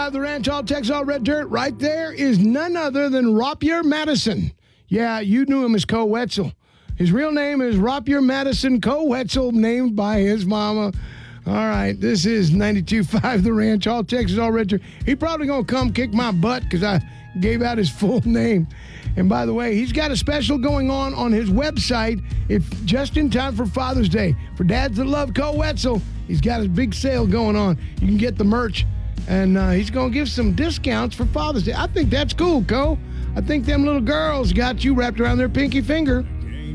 The Ranch All Texas All Red Dirt right there is none other than Rapier Madison. Yeah, you knew him as Coe Wetzel. His real name is Rapier Madison Coe Wetzel, named by his mama. All right, this is 92.5 The Ranch All Texas All Red Dirt. He probably going to come kick my butt because I gave out his full name. And by the way, he's got a special going on his website, if just in time for Father's Day. For dads that love Coe Wetzel, he's got his big sale going on. You can get the merch. And he's going to give some discounts for Father's Day. I think that's cool, Coe. I think them little girls got you wrapped around their pinky finger.